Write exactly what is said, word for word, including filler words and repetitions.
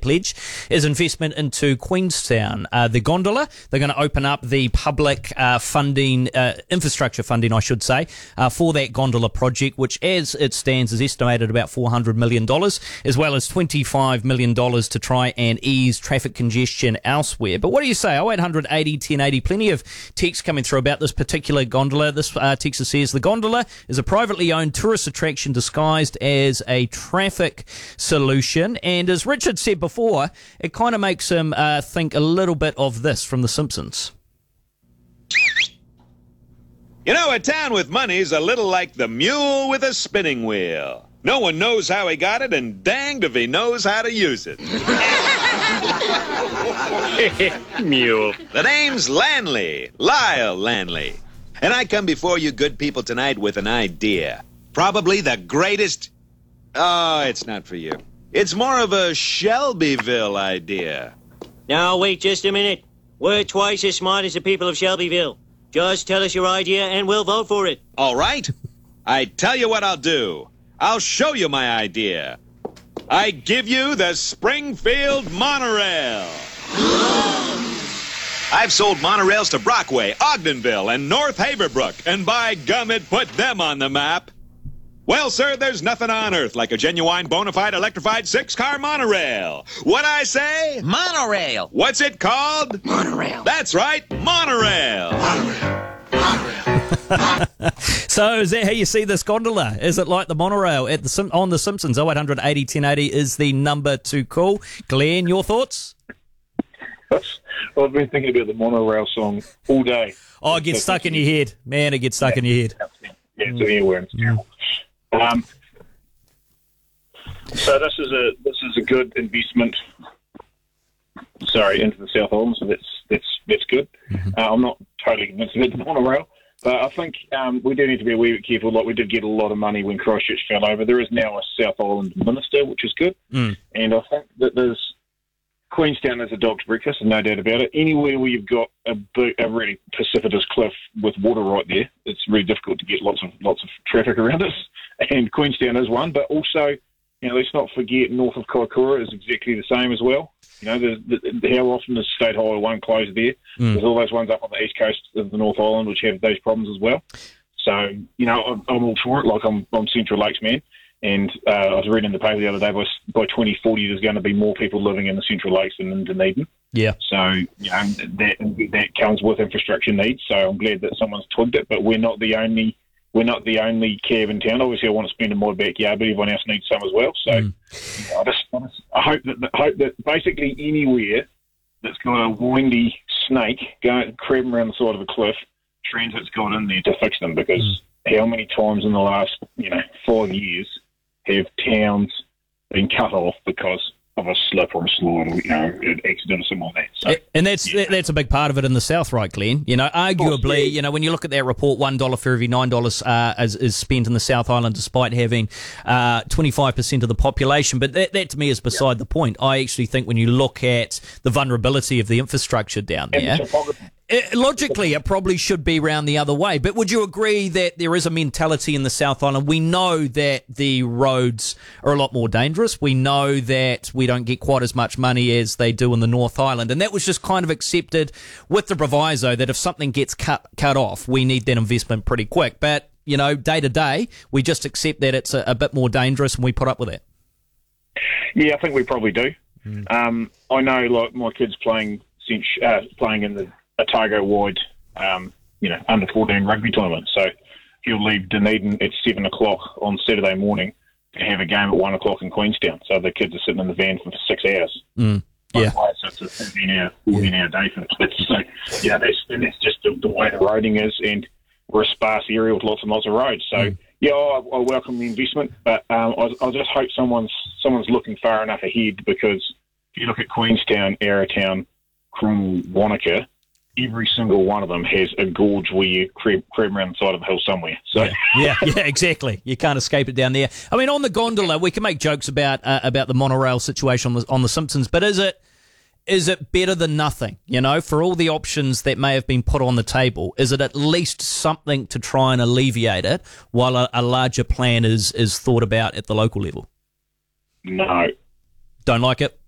pledge is investment into Queenstown. Uh, the gondola, they're going to open up the public uh, funding, uh, infrastructure funding, I should say, uh, for that gondola project, which as it stands is estimated about four hundred million dollars, as well as twenty-five million dollars to try and ease traffic congestion elsewhere. But what do you say? oh eight hundred eighty ten eighty, plenty of text coming through about this particular gondola. This uh, texter says, the gondola is a privately owned tourist attraction disguised as a traffic solution. And as Richard said before, it kind of makes him uh, think a little bit of this from The Simpsons. You know, a town with money's a little like the mule with a spinning wheel. No one knows how he got it, and danged if he knows how to use it. Mule. The name's Lanley, Lyle Lanley. And I come before you good people tonight with an idea. Probably the greatest... Oh, it's not for you. It's more of a Shelbyville idea. Now, wait just a minute. We're twice as smart as the people of Shelbyville. Just tell us your idea and we'll vote for it. All right. I tell you what I'll do. I'll show you my idea. I give you the Springfield Monorail. I've sold monorails to Brockway, Ogdenville, and North Haverbrook, and by gum, it put them on the map. Well, sir, there's nothing on earth like a genuine, bona fide, electrified six-car monorail. What I say? Monorail. What's it called? Monorail. That's right, monorail. Monorail. Monorail. So is that how you see this gondola? Is it like the monorail at the Sim- on The Simpsons? oh eight hundred eighty ten eighty is the number to call. Glenn, your thoughts? Well, I've been thinking about the monorail song all day. Oh, it gets stuck in your head. Man, it gets stuck yeah. in your head. Yeah, it's anywhere and it's terrible. Um, so this is a this is a good investment. Sorry, into the South Island, so that's that's that's good. Mm-hmm. Uh, I'm not totally convinced about the monorail, but I think um, we do need to be a wee bit careful. Like we did get a lot of money when Christchurch fell over. There is now a South Island minister, which is good, mm. and I think that there's Queenstown is a dog's breakfast, and no doubt about it. Anywhere where you've got a big, a really precipitous cliff with water right there, it's really difficult to get lots of lots of traffic around us. And Queenstown is one, but also, you know, let's not forget north of Kaikoura is exactly the same as well. You know, the, the, how often does State Highway one close there? Mm. There's all those ones up on the east coast of the North Island which have those problems as well. So, you know, I'm, I'm all for it. Like I'm, I'm Central Lakes man. And uh, I was reading in the paper the other day, by, by twenty forty, there's going to be more people living in the Central Lakes than in Dunedin. Yeah. So, you know, that that comes with infrastructure needs. So I'm glad that someone's twigged it, but we're not the only we're not the only cab in town. Obviously, I want to spend in my backyard, but everyone else needs some as well. So mm. you know, I just I, just, I hope that I hope that basically anywhere that's got a windy snake going crabbing around the side of a cliff, Transit's got in there to fix them, because mm. how many times in the last you know five years have towns been cut off because of a slip or a slide or, you know, an accident or something like that. So, and that's yeah. that's a big part of it in the south, right, Glenn? You know, arguably, course, yeah. you know, when you look at that report, one dollar for every nine dollars uh, is, is spent in the South Island, despite having uh, twenty-five percent of the population. But that, that to me is beside yeah. the point. I actually think when you look at the vulnerability of the infrastructure down there, it, logically, it probably should be round the other way. But would you agree that there is a mentality in the South Island? We know that the roads are a lot more dangerous. We know that we don't get quite as much money as they do in the North Island. And that was just kind of accepted with the proviso that if something gets cut cut off, we need that investment pretty quick. But, you know, day to day, we just accept that it's a, a bit more dangerous and we put up with it. Yeah, I think we probably do. Mm. Um, I know, like, my kids playing, uh, playing in the Otago wide, um, you know, under fourteen rugby tournament. So he'll leave Dunedin at seven o'clock on Saturday morning to have a game at one o'clock in Queenstown. So the kids are sitting in the van for six hours. Mm. Yeah. So it's a fifteen hour, fourteen hour day for the kids. So, yeah, that's, and that's just the, the way the roading is, and we're a sparse area with lots and lots of roads. So, mm. yeah, I, I welcome the investment, but um, I, I just hope someone's someone's looking far enough ahead, because if you look at Queenstown, Arrowtown, Cromwell, Wanaka, every single one of them has a gorge where you creep, creep around the side of the hill somewhere. So yeah, yeah, yeah, exactly. You can't escape it down there. I mean, on the gondola, we can make jokes about uh, about the monorail situation on the, on the Simpsons, but is it is it better than nothing? You know, for all the options that may have been put on the table, is it at least something to try and alleviate it while a, a larger plan is is thought about at the local level? No. Don't like it?